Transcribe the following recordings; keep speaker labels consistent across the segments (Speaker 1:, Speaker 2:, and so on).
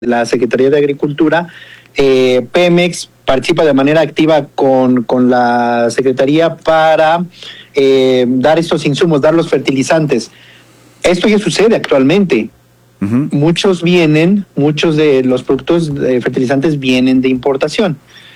Speaker 1: la Secretaría de Agricultura, Pemex participa de manera activa con la Secretaría para dar estos insumos, dar los fertilizantes. Esto ya sucede actualmente. Uh-huh. Muchos de los productos fertilizantes vienen de importación.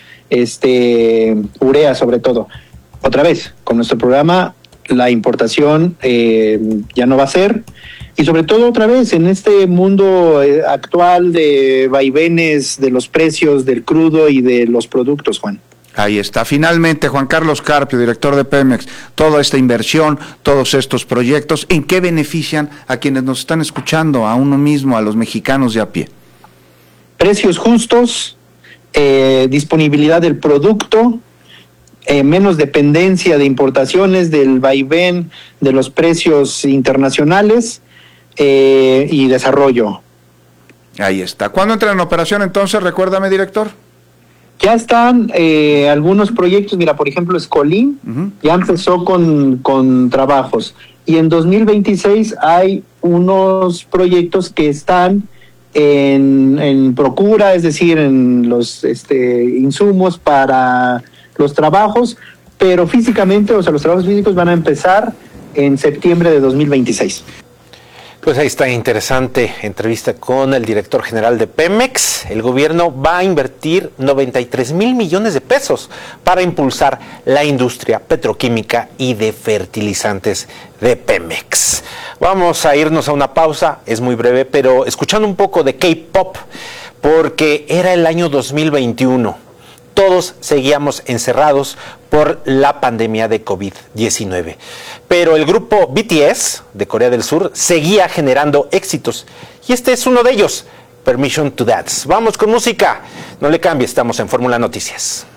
Speaker 1: Urea sobre todo. Otra vez, con nuestro programa, la importación ya no va a ser. Y sobre todo, otra vez, en este mundo actual de vaivenes de los precios del crudo y de los productos, Juan.
Speaker 2: Ahí está. Finalmente, Juan Carlos Carpio, director de Pemex, toda esta inversión, todos estos proyectos, ¿en qué benefician a quienes nos están escuchando, a uno mismo, a los mexicanos de a pie?
Speaker 1: Precios justos, disponibilidad del producto, menos dependencia de importaciones, del vaivén de los precios internacionales, y desarrollo.
Speaker 2: Ahí está. ¿Cuándo entra en operación entonces? Recuérdame, director.
Speaker 1: Ya están algunos proyectos, mira, por ejemplo, Escolín ya empezó con trabajos. Y en 2026 hay unos proyectos que están en procura, es decir, en los insumos para los trabajos, pero físicamente, o sea, los trabajos físicos van a empezar en septiembre de 2026.
Speaker 3: Pues ahí está, interesante entrevista con el director general de Pemex. El gobierno va a invertir 93 mil millones de pesos para impulsar la industria petroquímica y de fertilizantes de Pemex. Vamos a irnos a una pausa, es muy breve, pero escuchando un poco de K-pop, porque era el año 2021. Todos seguíamos encerrados por la pandemia de COVID-19. Pero el grupo BTS de Corea del Sur seguía generando éxitos. Y este es uno de ellos, Permission to Dance. Vamos con música. No le cambie, estamos en Fórmula Noticias.